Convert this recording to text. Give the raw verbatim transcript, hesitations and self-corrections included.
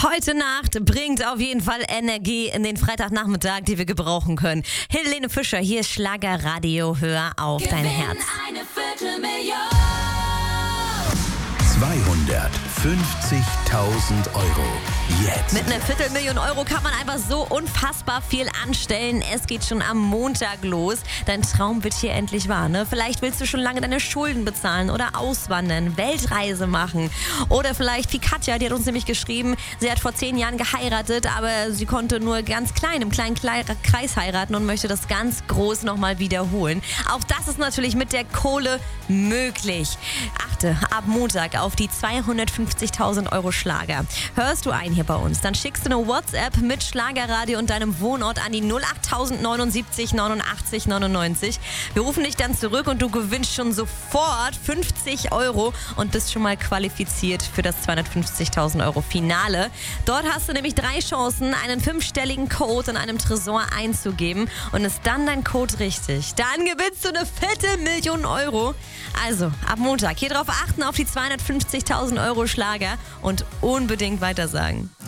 Heute Nacht bringt auf jeden Fall Energie in den Freitagnachmittag, die wir gebrauchen können. Helene Fischer, hier ist Schlagerradio, hör auf dein Herz. Eine Viertelmillion. zweihundertfünfzigtausend Euro. Jetzt. Mit einer Viertelmillion Euro kann man einfach so unfassbar viel anstellen. Es geht schon am Montag los. Dein Traum wird hier endlich wahr, ne? Vielleicht willst du schon lange deine Schulden bezahlen oder auswandern, Weltreise machen. Oder vielleicht wie Katja, die hat uns nämlich geschrieben, sie hat vor zehn Jahren geheiratet, aber sie konnte nur ganz klein, im kleinen Kreis heiraten und möchte das ganz groß nochmal wiederholen. Auch das ist natürlich mit der Kohle möglich. Achte ab Montag auf die zweihundertfünfzigtausend Euro Schlager. Hörst du ein hier bei uns, dann schickst du eine WhatsApp mit Schlagerradio und deinem Wohnort an die null acht neun sieben neunundachtzig neunundneunzig. Wir rufen dich dann zurück und du gewinnst schon sofort fünfzig Euro und bist schon mal qualifiziert für das zweihundertfünfzigtausend Euro Finale. Dort hast du nämlich drei Chancen, einen fünfstelligen Code in einem Tresor einzugeben, und ist dann dein Code richtig, dann gewinnst du eine Viertelmillion Euro. Also ab Montag hier drauf achten, auf die zweihundertfünfzigtausend Euro Schlager und unbedingt weitersagen.